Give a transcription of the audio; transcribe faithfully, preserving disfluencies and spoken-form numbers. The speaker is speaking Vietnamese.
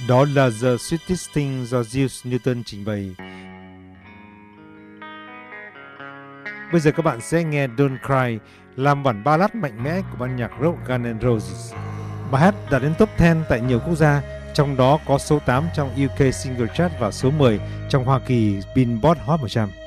Đó là The Sweetest Thing do Juice Newton trình bày. Bây giờ các bạn sẽ nghe Don't Cry, làm bản ballad mạnh mẽ của ban nhạc rock Guns N' Roses. Bài hát đạt đến top mười tại nhiều quốc gia, trong đó có số tám trong u ca Single Chart và số mười trong Hoa Kỳ Billboard Hot một trăm.